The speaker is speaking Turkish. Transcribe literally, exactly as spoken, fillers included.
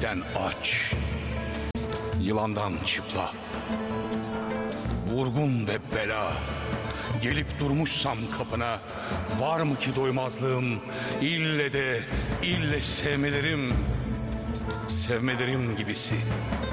Ekmekten aç, yılandan çıplak, vurgun ve bela. Gelip durmuşsam kapına, var mı ki doymazlığım? İlle de ille sevmelerim, sevmelerim gibisi.